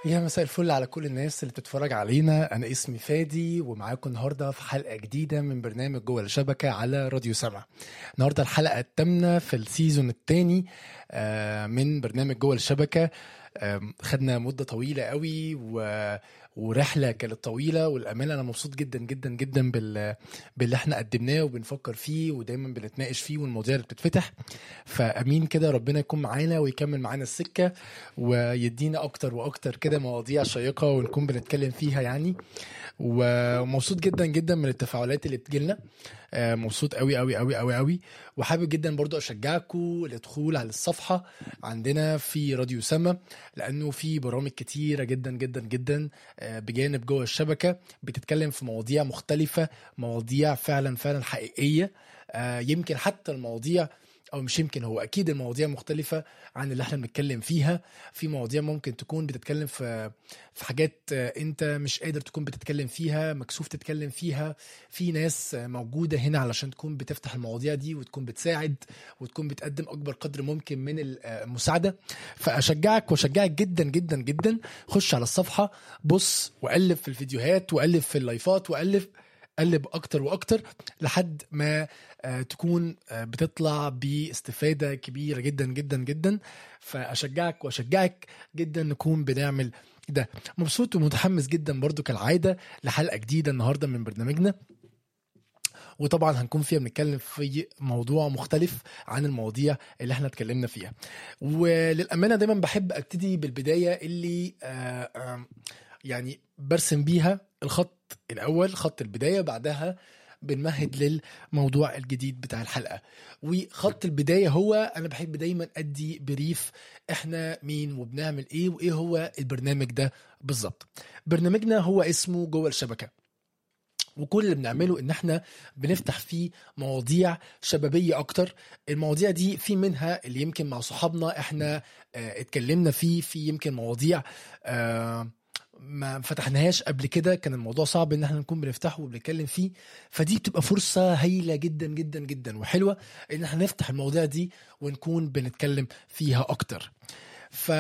يا مساء الفل على كل الناس اللي بتتفرج علينا. أنا اسمي فادي ومعاكم النهاردة في حلقة جديدة من برنامج جوه الشبكة على راديو سما. النهاردة الحلقة الثامنة في السيزون الثاني من برنامج جوه الشبكة. خدنا مدة طويلة قوي ورحلة كانت طويلة، والأمانة أنا مبسوط جدا جدا جدا باللي احنا قدمناه وبنفكر فيه ودايما بنتناقش فيه والمواضيع اللي بتتفتح. فأمين كده ربنا يكون معانا ويكمل معانا السكة ويدينا أكتر وأكتر كده مواضيع شيقة ونكون بنتكلم فيها يعني. ومبسوط جدا جدا من التفاعلات اللي بتجيلنا. مبسوط قوي قوي قوي قوي قوي. وحابب جدا برضو اشجعكم للدخول على الصفحة عندنا في راديو سما، لانه في برامج كتيرة جدا جدا جدا بجانب جوه الشبكة بتتكلم في مواضيع مختلفة، مواضيع فعلا فعلا حقيقية. يمكن حتى المواضيع، او مش يمكن، هو اكيد المواضيع مختلفة عن اللي احنا بنتكلم فيها. في مواضيع ممكن تكون بتتكلم في حاجات انت مش قادر تكون بتتكلم فيها، مكسوف تتكلم فيها. في ناس موجودة هنا علشان تكون بتفتح المواضيع دي وتكون بتساعد وتكون بتقدم اكبر قدر ممكن من المساعدة. فاشجعك واشجعك جدا جدا جدا، خش على الصفحة، بص وقلب في الفيديوهات وقلب في اللايفات قلب اكتر واكتر لحد ما تكون بتطلع باستفادة كبيرة جدا جدا جدا. فاشجعك واشجعك جدا نكون بنعمل ده. مبسوط ومتحمس جدا برضو كالعادة لحلقة جديدة النهاردة من برنامجنا، وطبعا هنكون فيها بنتكلم في موضوع مختلف عن المواضيع اللي احنا اتكلمنا فيها. وللأمانة دايما بحب ابتدي بالبداية اللي يعني برسم بيها الخط الأول، خط البداية، بعدها بنمهد للموضوع الجديد بتاع الحلقة. وخط البداية هو أنا بحب دايما أدي بريف إحنا مين وبنعمل إيه وإيه هو البرنامج ده بالظبط. برنامجنا هو اسمه جوه الشبكة، وكل اللي بنعمله ان احنا بنفتح فيه مواضيع شبابية اكتر. المواضيع دي في منها اللي يمكن مع صحابنا احنا اتكلمنا في يمكن مواضيع ما فتحناهاش قبل كده، كان الموضوع صعب ان احنا نكون بنفتحه وبنتكلم فيه. فدي بتبقى فرصة هايلة جدا جدا جدا وحلوة ان احنا نفتح المواضيع دي ونكون بنتكلم فيها اكتر.